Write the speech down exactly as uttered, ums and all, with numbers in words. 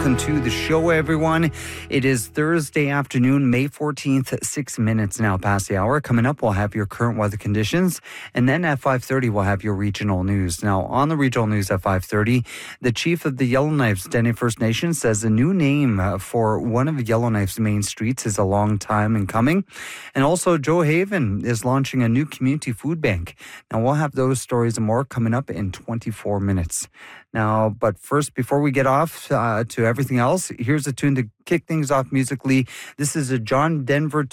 welcome to the show, everyone. It is Thursday afternoon, May fourteenth, six minutes now past the hour. Coming up, we'll have your current weather conditions, and then at five thirty, we'll have your regional news. Now, on the regional news at five thirty, the chief of the Yellowknife Dene First Nation says a new name uh, for one of Yellowknife's main streets is a long time in coming. And also, Joe Haven is launching a new community food bank. Now, we'll have those stories and more coming up in twenty-four minutes. Now, but first, before we get off uh, to everything else, here's a tune to kick things off musically. This is a John Denver